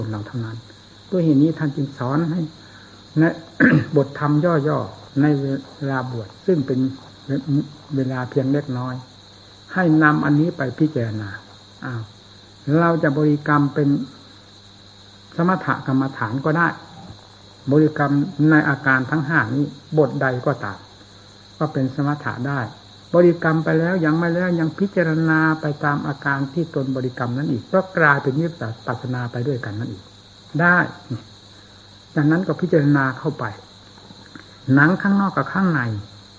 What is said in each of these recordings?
เราเท่านั้นด้วยเหตุนี้ท่านจึงสอนให้ใน บทธรรมย่อๆในเวลาบวชซึ่งเป็นเวลาเพียงเล็กน้อยให้นำอันนี้ไปพิจารณาเราจะบริกรรมเป็นสมถกรรมฐานก็ได้บริกรรมในอาการทั้งห้านี้บทใดก็ตามก็เป็นสมถะได้บริกรรมไปแล้วยังไม่แล้วยังพิจารณาไปตามอาการที่ตนบริกรรมนั้นอีกก็กลายเป็นวิปัสสนาไปด้วยกันนั่นอีกได้ดังนั้นก็พิจารณาเข้าไปหนังข้างนอกกับข้างใน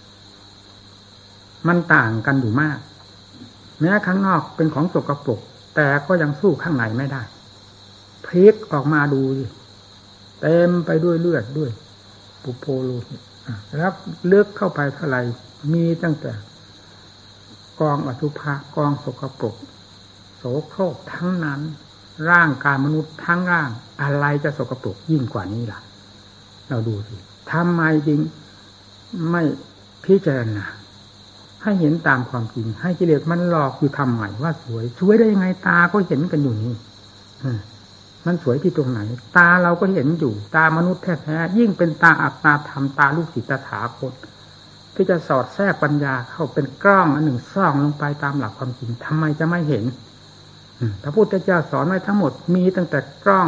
มันต่างกันอยู่มากแม้ข้างนอกเป็นของสกปรกแต่ก็ยังสู้ข้างในไม่ได้พลิกออกมาดูเต็มไปด้วยเลือดด้วยปุโพโลหิตแล้วเลือกเข้าไปเท่าไหร่มีตั้งแต่กองอสุภะกองสกปรกโสโครกทั้งนั้นร่างกายมนุษย์ทั้งร่างอะไรจะสกปรกยิ่งกว่านี้ล่ะเราดูสิทำไมจริงไม่พิจารณาให้เห็นตามความจริงให้กิเลสมันหลอกอยู่ทำใหม่ว่าสวยได้ยังไงตาก็เห็นกันอยู่นี่มันสวยที่ตรงไหนตาเราก็เห็นอยู่ตามนุษย์แท้ๆยิ่งเป็นตาอัตตาธรรมตาลูกศิษย์ตถาคตที่จะสอดแทรกปัญญาเข้าเป็นกล้องอันหนึ่งส่องลงไปตามหลักความจริงทำไมจะไม่เห็นพระพุทธเจ้าสอนไว้ทั้งหมดมีตั้งแต่กล้อง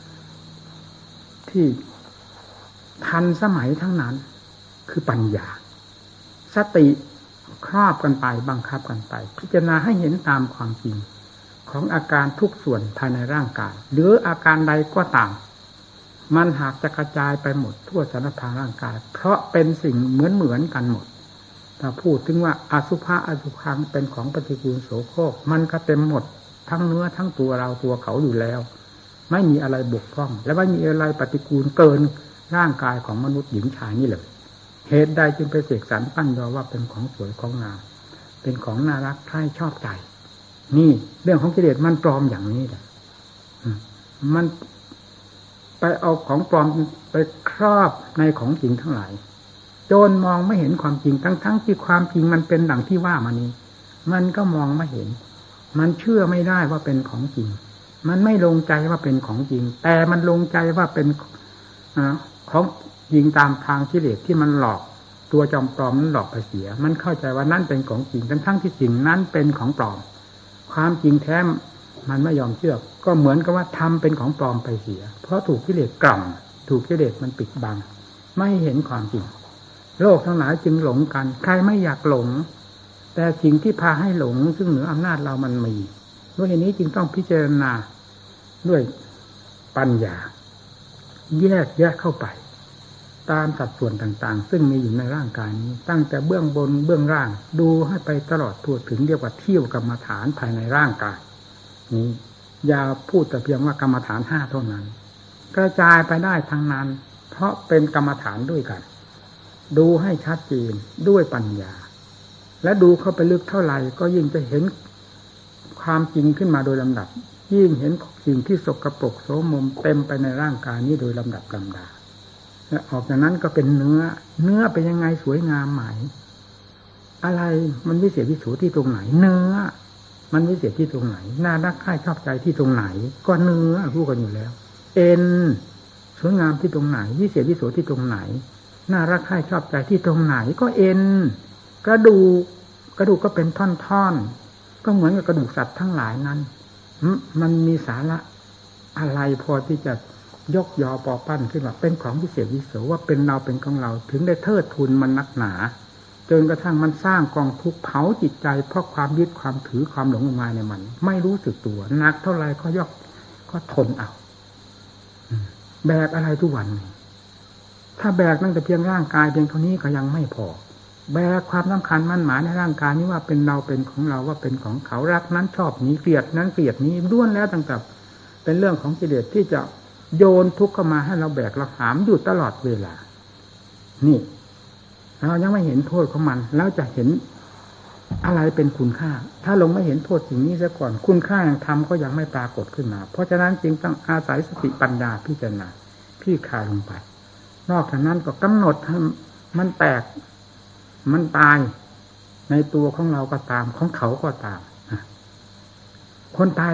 ที่ทันสมัยทั้งนั้นคือปัญญาสติครอบกันไปบังคับกันไปพิจารณาให้เห็นตามความจริงของอาการทุกส่วนภายในร่างกายหรืออาการใดก็ตามมันหากจะกระจายไปหมดทั่วสารพางร่างกายเพราะเป็นสิ่งเหมือนกันหมดถ้าพูดถึงว่าอสุภะอสุภังเป็นของปฏิกูลโสโครกมันก็เต็มหมดทั้งเนื้อทั้งตัวเราตัวเขาอยู่แล้วไม่มีอะไรบกพร่องและไม่มีอะไรปฏิกูลเกินร่างกายของมนุษย์หญิงชายนี่เลยเหตุใดจึงไปเสกสรรปั้นยอว่าเป็นของสวยของงามเป็นของน่ารักใคร่ชอบใจนี่เรื่องของกิเลสมันปลอมอย่างนี้แหละมันไปเอาของปลอมไปครอบในของจริงทั้งหลายจนมองไม่เห็นความจริงทั้งที่ความจริงมันเป็นดังที่ว่ามานี้มันก็มองไม่เห็นมันเชื่อไม่ได้ว่าเป็นของจริงมันไม่ลงใจว่าเป็นของจริงแต่มันลงใจว่าเป็นของจริงตามทางกิเลสที่มันหลอกตัวจอมปลอมนั้นหลอกไปเสียมันเข้าใจว่านั่นเป็นของจริงทั้งที่สิ่งนั้นเป็นของปลอมความจริงแท้มันไม่ยอมเชื่อก็เหมือนกับว่าทำเป็นของปลอมไปเสียเพราะถูกกิเลสกล่อมถูกกิเลสมันปิดบังไม่เห็นความจริงโลกทั้งหลายจึงหลงกันใครไม่อยากหลงแต่สิ่งที่พาให้หลงซึ่งเหนืออำนาจเรามันมีด้วยเหตุนี้จึงต้องพิจารณาด้วยปัญญาแยกเข้าไปตามสัดส่วนต่างๆซึ่งมีอยู่ในร่างกายนี้ตั้งแต่เบื้องบนเบื้องล่างดูให้ไปตลอดทั่วถึงเรียกว่าเที่ยวกรรมฐานภายในร่างกายนี้อย่าพูดแต่เพียงว่ากรรมฐาน5เท่านั้นกระจายไปได้ทั้งนั้นเพราะเป็นกรรมฐานด้วยกันดูให้ชัดเจนด้วยปัญญาและดูเข้าไปลึกเท่าไหร่ก็ยิ่งจะเห็นความจริงขึ้นมาโดยลำดับยิ่งเห็นสิ่งที่สกปรกโสมมเต็มไปในร่างกายนี้โดยลำดับลำดาและออกจากนั้นก็เป็นเนื้อเป็นยังไงสวยงามไหมอะไรมันวิเศษวิโสที่ตรงไหนเนื้อมันวิเศษที่ตรงไหนน่ารักใคร่ชอบใจที่ตรงไหนก็เนื้อรู้กันอยู่แล้วเอ็นสวยงามที่ตรงไหนวิเศษวิโสที่ตรงไหนน่ารักใคร่ชอบใจที่ตรงไหนก็เอ็นกระดูกก็เป็นท่อนๆก็เหมือนกับกระดูกสัตว์ทั้งหลายนั้นมันมีสาระอะไรพอที่จะยกยอปอปั้นขึ้นว่าเป็นของวิเศษวิโสว่าเป็นเราเป็นของเราถึงได้เทิดทูนมันนักหนาจนกระทั่งมันสร้างกองทุกข์เผาจิตใจเพราะความยึดความถือความหลงงมงายในมันไม่รู้สึกตัวนักเท่าไรก็ทนเอาแบกอะไรทุกวันถ้าแบกตั้งแต่เพียงร่างกายเพียงเท่านี้ก็ยังไม่พอแบกความสำคัญมั่นหมายในร่างกายนี้ว่าเป็นเราเป็นของเราว่าเป็นของเขารักนั้นชอบนี้เกลียดนั้นเกลียดนี้ล้วนแล้วตั้งแต่เป็นเรื่องของกิเลสที่จะโยนทุกข์เข้ามาให้เราแบกเราหามอยู่ตลอดเวลานี่เรายังไม่เห็นโทษของมันแล้วจะเห็นอะไรเป็นคุณค่าถ้าลงไม่เห็นโทษสิ่งนี้ซะก่อนคุณค่าแห่งธรรมก็ยังไม่ปรากฏขึ้นมาเพราะฉะนั้นจึงต้องอาศัยสติปัญญาพิจารณาพี่คายลงไปนอกจากนั้นก็กำหนดให้มันแตกมันตายในตัวของเราก็ตามของเขาก็ตามคนตาย